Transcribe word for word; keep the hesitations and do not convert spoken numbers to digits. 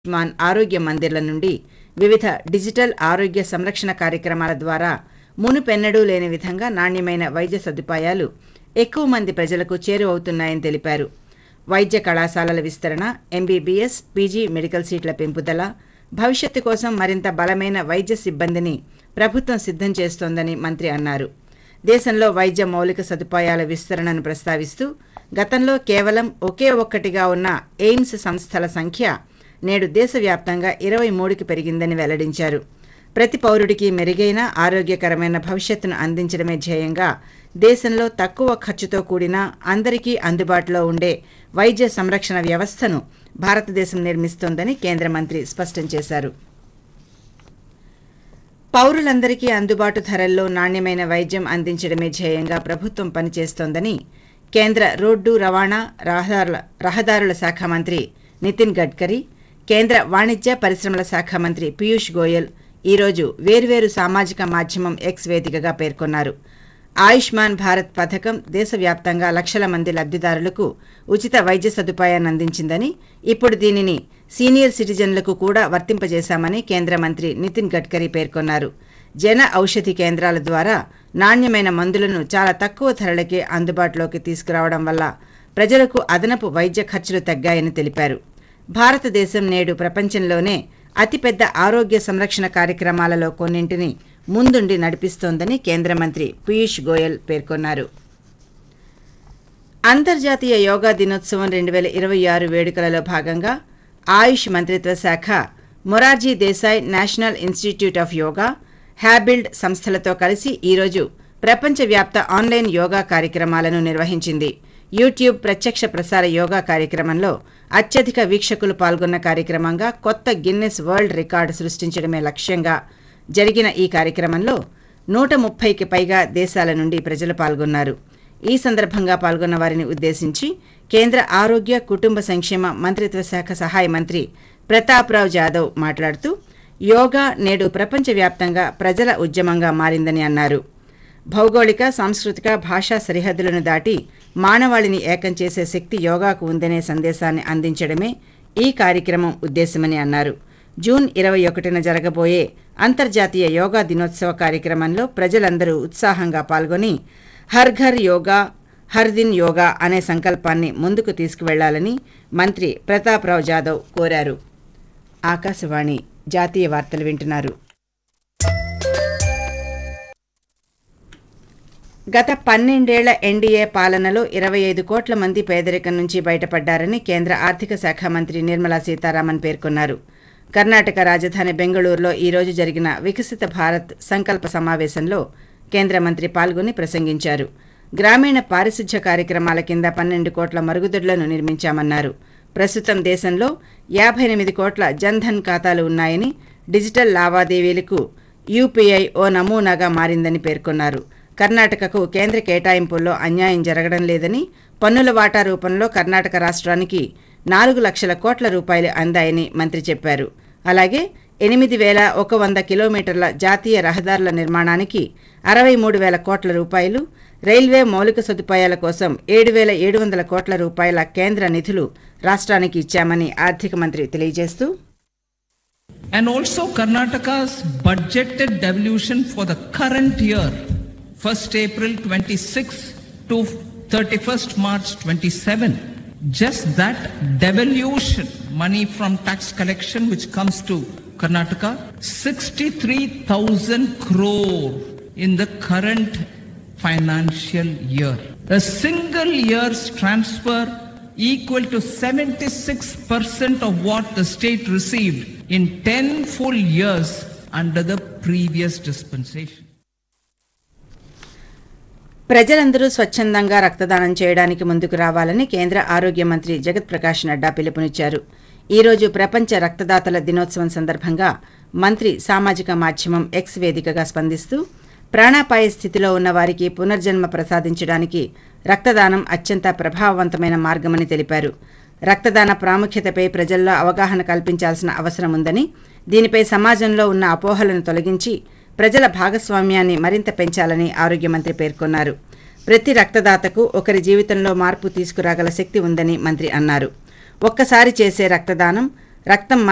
ఆయుష్మాన్ ఆరోగ్య మందిర్ల నుండి వివిధ డిజిటల్ ఆరోగ్య సంరక్షణ కార్యక్రమాల ద్వారా మునుపెన్నడూ లేని విధంగా నాణ్యమైన వైద్య సదుపాయాలు ఎక్కువ మంది ప్రజలకు చేరువవుతున్నాయని తెలిపారు. వైద్య కళాశాలల విస్తరణ, ఎంబీబీఎస్, పీజీ మెడికల్ సీట్ల పెంపుదల, భవిష్యత్తు కోసం మరింత బలమైన వైద్య సిబ్బందిని ప్రభుత్వం సిద్ధం చేస్తోందని మంత్రి అన్నారు. దేశంలో వైద్య మౌలిక సదుపాయాల విస్తరణను ప్రస్తావిస్తూ గతంలో కేవలం ఒకే ఒక్కటిగా ఉన్న ఎయిమ్స్ సంస్థల సంఖ్య నేడు దేశవ్యాప్తంగా ఇరవై మూడుకి పెరిగిందని వెల్లడించారు. ప్రతి పౌరుడికి మెరుగైన ఆరోగ్యకరమైన భవిష్యత్తును అందించడమే ధ్యేయంగా దేశంలో తక్కువ ఖర్చుతో కూడిన అందరికీ అందుబాటులో ఉండే వైద్య సంరక్షణ వ్యవస్థను భారతదేశం నిర్మిస్తోందని కేంద్ర మంత్రి స్పష్టం చేశారు. పౌరులందరికీ అందుబాటు ధరల్లో నాణ్యమైన వైద్యం అందించడమే ధ్యేయంగా ప్రభుత్వం పనిచేస్తోందని కేంద్ర రోడ్డు రవాణా రహదారుల రహదారుల శాఖ మంత్రి నితిన్ గడ్కరీ, కేంద్ర వాణిజ్య పరిశ్రమల శాఖ మంత్రి పీయూష్ గోయల్ ఈరోజు వేర్వేరు సామాజిక మాధ్యమం ఎక్స్ వేదికగా పేర్కొన్నారు. ఆయుష్మాన్ భారత్ పథకం దేశవ్యాప్తంగా లక్షల మంది లబ్ధిదారులకు ఉచిత వైద్య సదుపాయాన్ని అందించిందని, ఇప్పుడు దీనిని సీనియర్ సిటిజన్లకు కూడా వర్తింపజేశామని కేంద్ర మంత్రి నితిన్ గడ్కరీ పేర్కొన్నారు. జన ఔషధి కేంద్రాల ద్వారా నాణ్యమైన మందులను చాలా తక్కువ ధరలకే అందుబాటులోకి తీసుకురావడం వల్ల ప్రజలకు అదనపు వైద్య ఖర్చులు తగ్గాయని తెలిపారు. భారతదేశం నేడు ప్రపంచంలోనే అతిపెద్ద ఆరోగ్య సంరక్షణ కార్యక్రమాలలో కొన్నింటిని ముందుండి నడిపిస్తోందని కేంద్ర మంత్రి పీయూష్ గోయల్ పేర్కొన్నారు. అంతర్జాతీయ యోగా దినోత్సవం రెండు వేల ఇరవై ఆరు వేడుకలలో భాగంగా ఆయుష్ మంత్రిత్వ శాఖ Morarji Desai national institute of yoga, హ్యాబిల్డ్ సంస్థలతో కలిసి ఈరోజు ప్రపంచవ్యాప్త ఆన్లైన్ యోగా కార్యక్రమాలను నిర్వహించింది. యూట్యూబ్ ప్రత్యక్ష ప్రసార యోగా కార్యక్రమంలో అత్యధిక వీక్షకులు పాల్గొన్న కార్యక్రమంగా కొత్త గిన్నెస్ వరల్డ్ రికార్డు సృష్టించడమే లక్ష్యంగా జరిగిన ఈ కార్యక్రమంలో నూట ముప్పైకి పైగా దేశాల నుండి ప్రజలు పాల్గొన్నారు. ఈ సందర్భంగా పాల్గొన్న వారిని ఉద్దేశించి కేంద్ర ఆరోగ్య కుటుంబ సంక్షేమ మంత్రిత్వ శాఖ సహాయ మంత్రి ప్రతాప్రావ్ జాదవ్ మాట్లాడుతూ యోగా నేడు ప్రపంచవ్యాప్తంగా ప్రజల ఉద్యమంగా మారిందని అన్నారు. భౌగోళిక, సాంస్కృతిక, భాషా సరిహద్దులను దాటి మానవాళిని ఏకం చేసే శక్తి యోగాకు ఉందనే సందేశాన్ని అందించడమే ఈ కార్యక్రమం ఉద్దేశమని అన్నారు. జూన్ ఇరవై ఒకటిన జరగబోయే అంతర్జాతీయ యోగా దినోత్సవ కార్యక్రమంలో ప్రజలందరూ ఉత్సాహంగా పాల్గొని హర్ ఘర్ యోగా, హర్ దిన్ యోగా అనే సంకల్పాన్ని ముందుకు తీసుకువెళ్లాలని మంత్రి ప్రతాప్రావ్ జాదవ్ కోరారు. ఆకాశవాణి జాతీయ వార్తలు వింటున్నారు. గత పన్నెండేళ్ల ఎన్డీఏ పాలనలో ఇరవై ఐదు కోట్ల మంది పేదరికం నుంచి బయటపడ్డారని కేంద్ర ఆర్థిక శాఖ మంత్రి నిర్మలా సీతారామన్ పేర్కొన్నారు. కర్ణాటక రాజధాని బెంగళూరులో ఈరోజు జరిగిన వికసిత భారత్ సంకల్ప సమావేశంలో కేంద్ర మంత్రి పాల్గొని ప్రసంగించారు. గ్రామీణ పారిశుధ్య కార్యక్రమాల కింద పన్నెండు కోట్ల మరుగుదొడ్లను నిర్మించామన్నారు. ప్రస్తుతం దేశంలో యాభై ఎనిమిది కోట్ల జన్ధన్ ఖాతాలు ఉన్నాయని, డిజిటల్ లావాదేవీలకు యూపీఐ ఓ నమూనాగా మారిందని పేర్కొన్నారు. కర్ణాటకకు కేంద్ర కేటాయింపుల్లో అన్యాయం జరగడం లేదని, పన్నుల వాటా రూపంలో కర్ణాటక రాష్ట్రానికి నాలుగు లక్షల కోట్ల రూపాయలు అందాయని మంత్రి చెప్పారు. అలాగే ఎనిమిది వేల ఒక వంద కిలోమీటర్ల జాతీయ రహదారుల నిర్మాణానికి అరవై మూడు వేల కోట్ల రూపాయలు, రైల్వే మౌలిక సదుపాయాల కోసం ఏడు వేల ఏడు వందల కోట్ల రూపాయల కేంద్ర నిధులు రాష్ట్రానికి ఇచ్చామని ఆర్థిక మంత్రి తెలియజేస్తూ And also Karnataka's budgeted devolution for the current year, first April twenty-six to thirty-first March twenty-seven, just that devolution money from tax collection which comes to Karnataka, sixty-three thousand crore in the current financial year. A single year's transfer equal to seventy-six percent of what the state received in ten full years under the previous dispensation. ప్రజలందరూ స్వచ్ఛందంగా రక్తదానం చేయడానికి ముందుకు రావాలని కేంద్ర ఆరోగ్య మంత్రి జగత్ ప్రకాష్ నడ్డా పిలుపునిచ్చారు. ఈరోజు ప్రపంచ రక్తదాతల దినోత్సవం సందర్భంగా మంత్రి సామాజిక మాధ్యమం ఎక్స్ వేదికగా స్పందిస్తూ ప్రాణాపాయ స్థితిలో ఉన్న వారికి పునర్జన్మ ప్రసాదించడానికి రక్తదానం అత్యంత ప్రభావవంతమైన మార్గమని తెలిపారు. రక్తదాన ప్రాముఖ్యతపై ప్రజల్లో అవగాహన కల్పించాల్సిన అవసరం ఉందని, దీనిపై సమాజంలో ఉన్న అపోహలను తొలగించి ప్రజల భాగస్వామ్యాన్ని మరింత పెంచాలని ఆరోగ్య మంత్రి పేర్కొన్నారు. ప్రతి రక్తదాతకు ఒకరి జీవితంలో మార్పు తీసుకురాగల శక్తి ఉందని మంత్రి అన్నారు. ఒక్కసారి చేసే రక్తదానం రక్తం